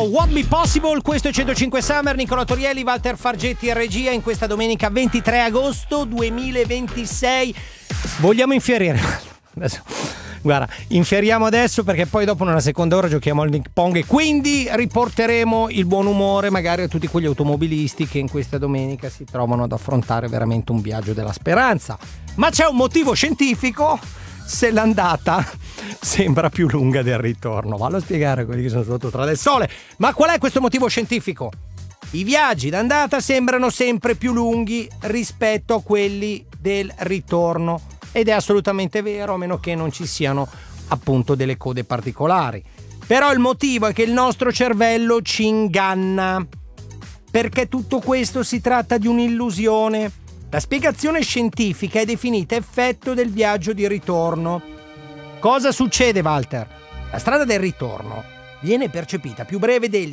Won't Be Possible, questo è 105 Summer, Nicola Torielli, Walter Fargetti in regia in questa domenica 23 agosto 2026. Vogliamo infierire? Adesso, guarda, infieriamo adesso perché poi dopo nella seconda ora giochiamo al ping pong e quindi riporteremo il buon umore magari a tutti quegli automobilisti che in questa domenica si trovano ad affrontare veramente un viaggio della speranza. Ma c'è un motivo scientifico se l'andata sembra più lunga del ritorno. Vallo a spiegare a quelli che sono sotto Strada del Sole. Ma qual è questo motivo scientifico? I viaggi d'andata sembrano sempre più lunghi rispetto a quelli del ritorno ed è assolutamente vero, a meno che non ci siano appunto delle code particolari. Però il motivo è che il nostro cervello ci inganna, perché tutto questo si tratta di un'illusione. La spiegazione scientifica è definita effetto del viaggio di ritorno. Cosa succede, Walter? La strada del ritorno viene percepita più breve del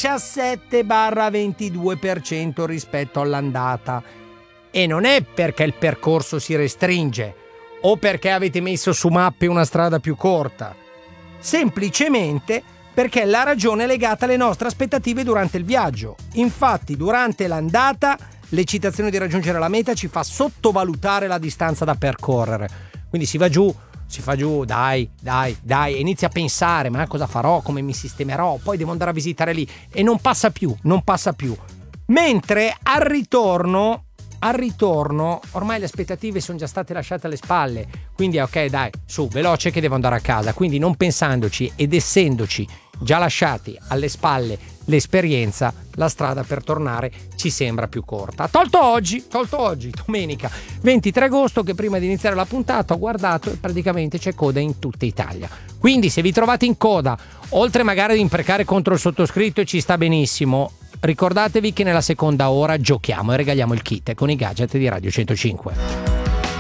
17-22% rispetto all'andata. E non è perché il percorso si restringe o perché avete messo su mappe una strada più corta. Semplicemente perché la ragione è legata alle nostre aspettative durante il viaggio. Infatti, durante l'andata, l'eccitazione di raggiungere la meta ci fa sottovalutare la distanza da percorrere. Quindi si va giù, si fa giù, dai, e inizia a pensare, ma cosa farò, come mi sistemerò, poi devo andare a visitare lì e non passa più. Mentre al ritorno ormai le aspettative sono già state lasciate alle spalle, quindi ok, dai, su, veloce che devo andare a casa, quindi non pensandoci ed essendoci già lasciati alle spalle l'esperienza, la strada per tornare ci sembra più corta. Tolto oggi, domenica 23 agosto, che prima di iniziare la puntata ho guardato e praticamente c'è coda in tutta Italia. Quindi se vi trovate in coda, oltre magari ad imprecare contro il sottoscritto e ci sta benissimo, ricordatevi che nella seconda ora giochiamo e regaliamo il kit con i gadget di Radio 105.